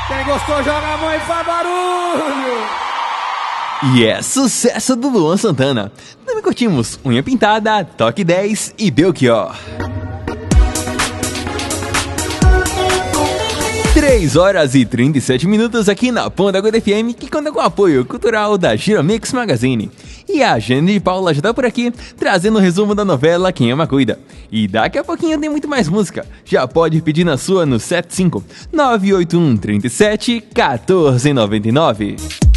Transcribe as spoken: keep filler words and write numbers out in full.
Quem gostou, joga a mão e faz barulho! E é sucesso do Luan Santana. Também curtimos Unha Pintada, Toque dez e Belchior. três horas e trinta e sete minutos aqui na Ponta Gorda F M, que conta com o apoio cultural da Giromix Magazine. E a Jane de Paula já tá por aqui, trazendo o resumo da novela Quem Ama Cuida. E daqui a pouquinho tem muito mais música. Já pode pedir na sua no sete cinco nove oito um três sete um quatro nove nove.